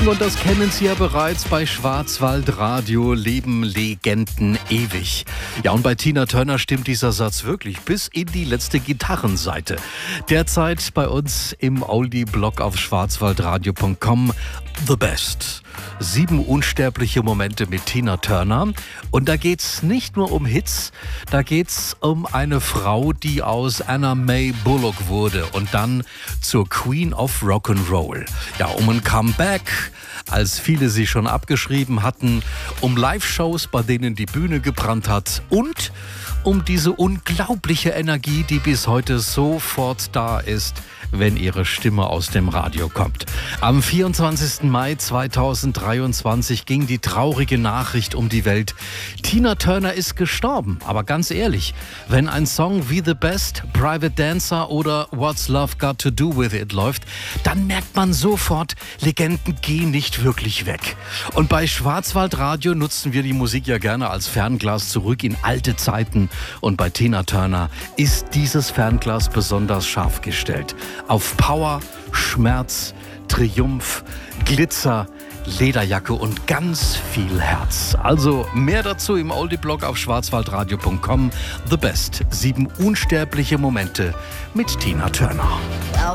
Morgen und das kennen Sie ja bereits bei Schwarzwaldradio, leben Legenden ewig. Ja, und bei Tina Turner stimmt dieser Satz wirklich bis in die letzte Gitarrenseite. Derzeit bei uns im Oldie-Blog auf schwarzwaldradio.com The Best. 7 unsterbliche Momente mit Tina Turner. Und da geht's nicht nur um Hits, da geht's um eine Frau, die aus Anna Mae Bullock wurde und dann zur Queen of Rock'n'Roll. Ja, um ein Comeback, als viele sie schon abgeschrieben hatten, um Live-Shows, bei denen die Bühne gebrannt hat und um diese unglaubliche Energie, die bis heute sofort da ist, wenn ihre Stimme aus dem Radio kommt. Am 24. Mai 2023 ging die traurige Nachricht um die Welt. Tina Turner ist gestorben. Aber ganz ehrlich, wenn ein Song wie The Best, Private Dancer oder What's Love Got to Do With It läuft, dann merkt man sofort, Legenden gehen nicht wirklich weg. Und bei Schwarzwaldradio nutzen wir die Musik ja gerne als Fernglas zurück in alte Zeiten. Und bei Tina Turner ist dieses Fernglas besonders scharf gestellt. Auf Power, Schmerz, Triumph, Glitzer, Lederjacke und ganz viel Herz. Also mehr dazu im Oldie-Blog auf schwarzwaldradio.com. The Best. 7 unsterbliche Momente mit Tina Turner.